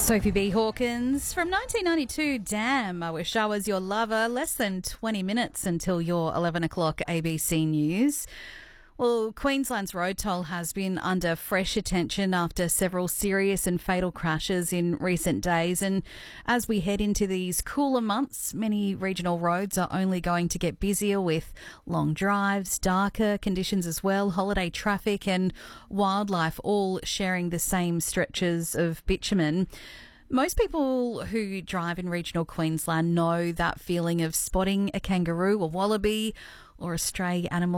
Sophie B. Hawkins from 1992, Damn, I Wish I Was Your Lover. Less than 20 minutes until your 11 o'clock ABC News. Well, Queensland's road toll has been under fresh attention after several serious and fatal crashes in recent days. And as we head into these cooler months, many regional roads are only going to get busier with long drives, darker conditions as well, holiday traffic and wildlife all sharing the same stretches of bitumen. Most people who drive in regional Queensland know that feeling of spotting a kangaroo, a wallaby or a stray animal